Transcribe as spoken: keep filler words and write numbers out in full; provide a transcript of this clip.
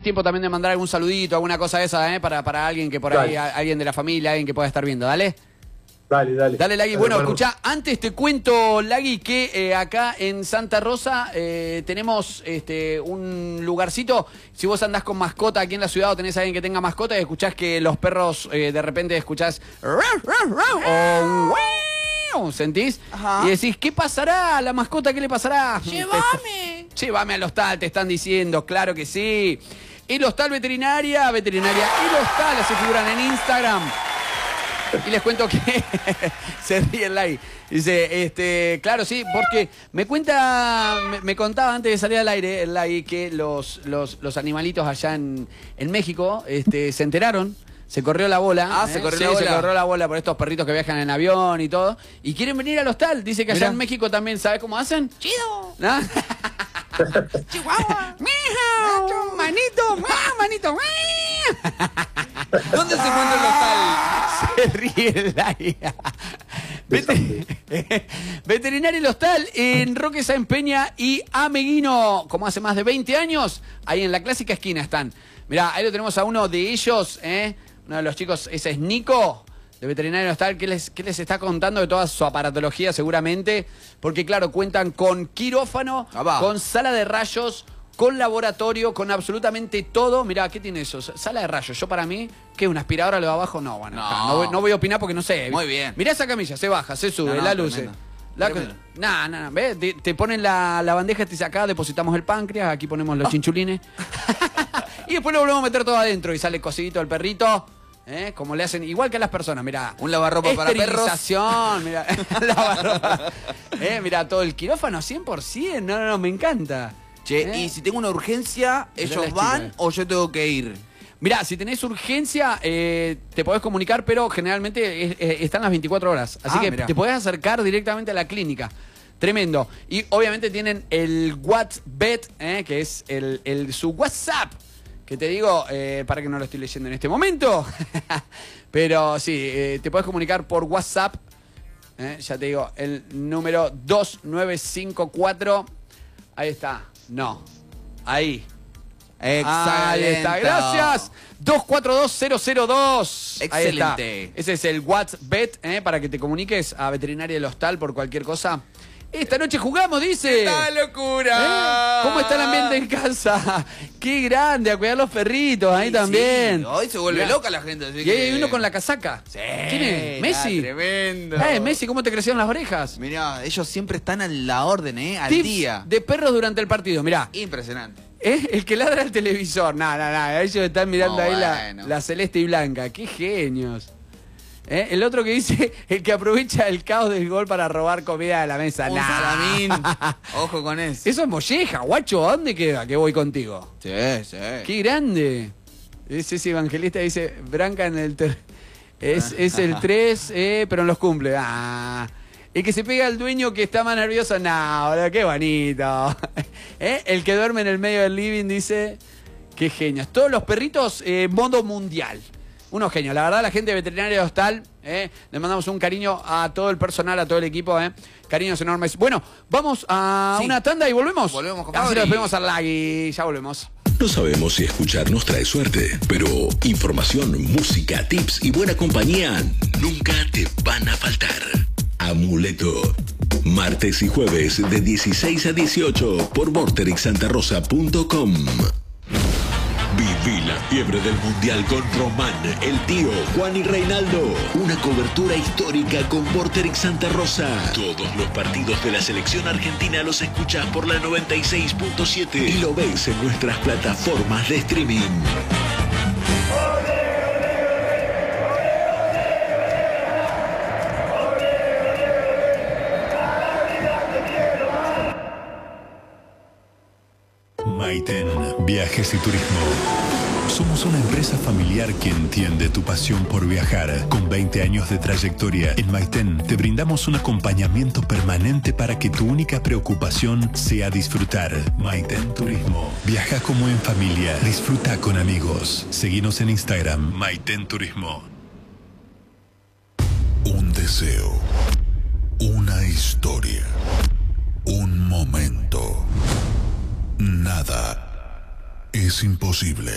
tiempo también de mandar algún saludito, alguna cosa de esa, ¿eh? Para, para alguien que por ahí, a, alguien de la familia, alguien que pueda estar viendo. Dale. Dale, dale. Dale, Lagui. Bueno, escuchá, antes te cuento, Lagui, que eh, acá en Santa Rosa eh, tenemos este, un lugarcito. Si vos andás con mascota aquí en la ciudad o tenés a alguien que tenga mascota y escuchás que los perros eh, de repente escuchás o un ¿sentís? Ajá. Y decís, ¿qué pasará a la mascota? ¿Qué le pasará? ¡Llévame! Llévame al hostal, te están diciendo, claro que sí. El hostal veterinaria, veterinaria el hostal, así figuran en Instagram. Y les cuento que se ríe el like. Dice, este, claro, sí, porque me cuenta, me, me contaba antes de salir al aire el like que los, los, los animalitos allá en, en México este, se enteraron. Se corrió la bola. Ah, ¿eh? se corrió sí, la bola. se corrió la bola por estos perritos que viajan en avión y todo. Y quieren venir al hostal. Dice que allá Mirá. en México también, ¿sabes cómo hacen? ¡Chido! ¿No? ¡Chihuahua! ¡Miau! ¡Manito! ¡Miau! ¡Manito! ¡Miau! ¿Dónde se encuentra el hostal? Se ríe el aire. Vete- Veterinario El Hostal en Roque Sáenz Peña y Ameguino, como hace más de veinte años, ahí en la clásica esquina están. Mirá, ahí lo tenemos a uno de ellos, ¿eh? Uno de los chicos, ese es Nico, de Veterinario El Hostal, que les, que les está contando de toda su aparatología seguramente, porque claro, cuentan con quirófano, Abajo. con sala de rayos, con laboratorio, con absolutamente todo. Mirá, ¿qué tiene eso? Sala de rayos. Yo para mí, ¿qué? ¿Una aspiradora lo de abajo? No, bueno, No. no, no, voy, no voy a opinar porque no sé. Muy bien. Mirá esa camilla, se baja, se sube, No, no, la luce. tremendo. La, Tremendo. no, no, no, ¿ves? Te, te ponen la, la bandeja, te dice acá, depositamos el páncreas, aquí ponemos los chinchulines. Y después lo volvemos a meter todo adentro y sale cosidito el perrito. ¿Eh? Como le hacen, igual que a las personas, mirá. Un lavarropa para perros. Esterilización, mirá. Lavarropa. ¿Eh? Mirá, todo el quirófano cien por ciento. No, no, no, me encanta. Che, ¿Eh? y si tengo una urgencia, Mirá ¿ellos las van chicas. o yo tengo que ir? Mirá, si tenés urgencia, eh, te podés comunicar, pero generalmente es- eh, están las veinticuatro horas. Así Ah, que mirá. te podés acercar directamente a la clínica. Tremendo. Y obviamente tienen el WhatsApp, eh, que es el, el, su WhatsApp. Que te digo, eh, para que no lo estoy leyendo en este momento. Pero sí, eh, te podés comunicar por WhatsApp. eh, ya te digo, el número dos nueve cinco cuatro. Ahí está. No. Ahí. Ahí está, gracias. dos cuatro dos cero cero dos. Ahí está. Excelente. Ese es el WhatsApp, eh, para que te comuniques a Veterinaria del Hostal por cualquier cosa. Esta noche jugamos, dice. ¡Esta locura! ¿Eh? ¿Cómo está el ambiente en casa? ¡Qué grande! A cuidar los perritos, ahí Sí, también. sí, hoy se vuelve Mirá. loca la gente. Así Y hay que... uno con la casaca. Sí, ¿Quién es? ¿Messi? ah, tremendo. Eh, Messi, ¿cómo te crecieron las orejas? Mirá, ellos siempre están a la orden, ¿eh? Al Tips día. de perros durante el partido, mirá. Impresionante. ¿Eh? El que ladra al televisor. No, no, no. Ellos están mirando No, ahí la, bueno. la celeste y blanca. ¡Qué genios! ¿Eh? El otro que dice, el que aprovecha el caos del gol para robar comida de la mesa. Un Nah. salamín. Ojo con eso. Eso es molleja, guacho. ¿A dónde queda que voy contigo? Sí, sí. ¡Qué grande! Ese es evangelista, dice, Branca en el... ter- Es, es el tres, eh, pero no los cumple. Ah. El que se pega al dueño que está más nervioso. No, boludo, qué bonito. ¿Eh? El que duerme en el medio del living, dice... Qué genios. Todos los perritos, eh, modo mundial. Unos genios. La verdad, la gente de Veterinaria Hostal, eh, le mandamos un cariño a todo el personal, a todo el equipo. Eh. Cariños enormes. Bueno, vamos a Sí. una tanda y volvemos. Volvemos con Así Fabri. lo despedimos al Lagui. Ya volvemos. No sabemos si escucharnos trae suerte, pero información, música, tips y buena compañía nunca te van a faltar. Amuleto. Martes y jueves de dieciséis a dieciocho por vorterix santa rosa punto com. Viví la fiebre del Mundial con Román, el tío, Juan y Reinaldo. Una cobertura histórica con Vorterix Santa Rosa. Todos los partidos de la selección argentina los escuchás por la noventa y seis punto siete y lo ves en nuestras plataformas de streaming. Maiten, Viajes y Turismo. Somos una empresa familiar que entiende tu pasión por viajar. Con veinte años de trayectoria, en Maiten te brindamos un acompañamiento permanente para que tu única preocupación sea disfrutar. Maiten Turismo. Viaja como en familia, disfruta con amigos. Seguinos en Instagram, Maiten Turismo. Un deseo, una historia, un momento. Nada es imposible.